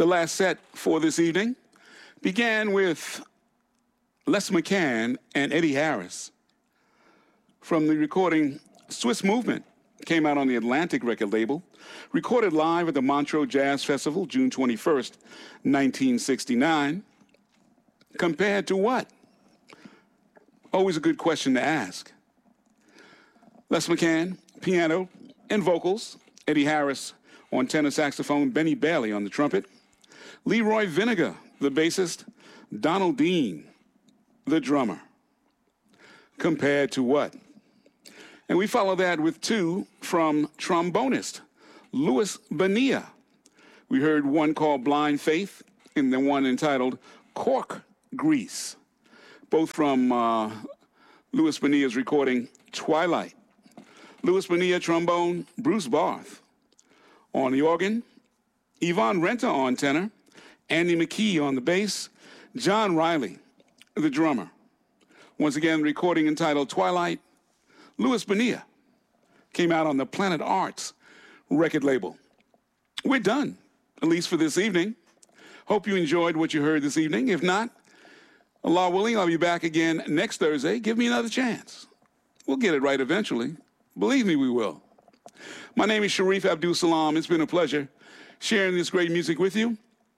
The last set for this evening began with Les McCann and Eddie Harris from the recording Swiss Movement. Came out on the Atlantic record label, recorded live at the Montreux Jazz Festival, June 21st, 1969. Compared to what? Always a good question to ask. Les McCann, piano and vocals. Eddie Harris on tenor saxophone. Benny Bailey on the trumpet. Leroy Vinegar, the bassist. Donald Dean, the drummer. Compared to what? And we follow that with two from trombonist Louis Bonilla. We heard one called Blind Faith and then one entitled Cork Grease, both from Louis Bonilla's recording Twilight. Louis Bonilla, trombone, Bruce Barth. On the organ, Yvonne Renta on tenor, Andy McKee on the bass, John Riley, the drummer. Once again, recording entitled Twilight, Louis Bonilla. Came out on the Planet Arts record label. We're done, at least for this evening. Hope you enjoyed what you heard this evening. If not, Allah willing, I'll be back again next Thursday. Give me another chance. We'll get it right eventually. Believe me, we will. My name is Sharif Abdul Salam. It's been a pleasure sharing this great music with you.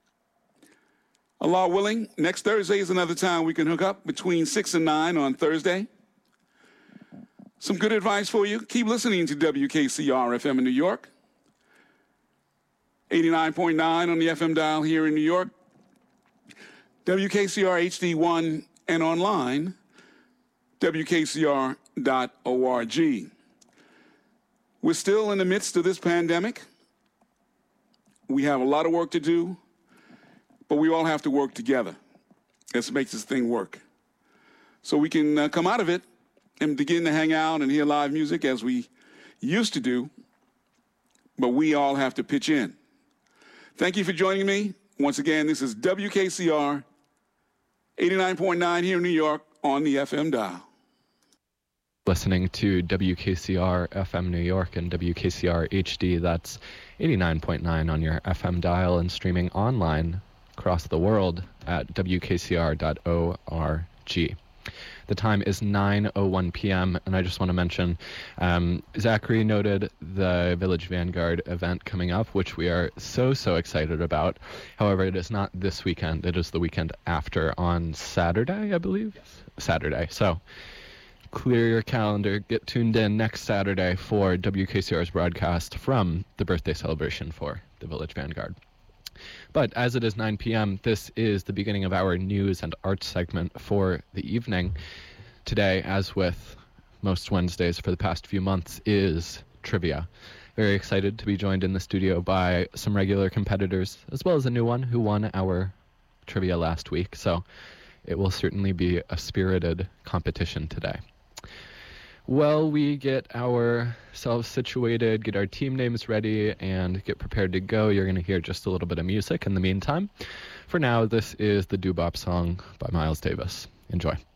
Allah willing, next Thursday is another time we can hook up between 6 and 9 on Thursday. Some good advice for you. Keep listening to WKCR FM in New York. 89.9 on the FM dial here in New York. WKCR HD1 and online, WKCR.org. We're still in the midst of this pandemic. We have a lot of work to do, but we all have to work together. This makes this thing work. So we can come out of it and begin to hang out and hear live music as we used to do, but we all have to pitch in. Thank you for joining me. Once again, this is WKCR 89.9 here in New York on the FM dial. Listening to WKCR FM New York and WKCR HD, that's 89.9 on your FM dial and streaming online across the world at WKCR.org. The time is 9:01 p.m., and I just want to mention, Zachary noted the Village Vanguard event coming up, which we are so excited about. However, it is not this weekend. It is the weekend after on Saturday, I believe? Yes. Saturday. So clear your calendar. Get tuned in next Saturday for WKCR's broadcast from the birthday celebration for the Village Vanguard. But as it is 9 p.m., this is the beginning of our news and arts segment for the evening. Today, as with most Wednesdays for the past few months, is trivia. Very excited to be joined in the studio by some regular competitors, as well as a new one who won our trivia last week. So it will certainly be a spirited competition today. While we get ourselves situated, get our team names ready, and get prepared to go, you're going to hear just a little bit of music in the meantime. For now, this is the Doo-Bop song by Miles Davis. Enjoy.